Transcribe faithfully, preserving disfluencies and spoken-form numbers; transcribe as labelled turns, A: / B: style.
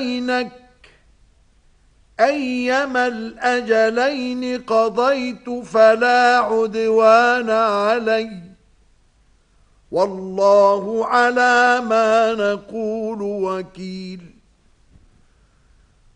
A: بينك أيما الأجلين قضيت فلا عدوان علي والله على ما نقول وكيل